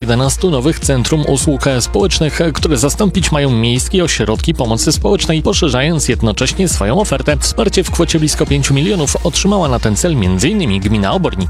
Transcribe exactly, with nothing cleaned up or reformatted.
jedenastu nowych centrum usług społecznych, które zastąpić mają miejskie ośrodki pomocy społecznej, poszerzając jednocześnie swoją ofertę. Wsparcie w kwocie blisko pięciu milionów otrzymała na ten cel m.in. gmina Obornik.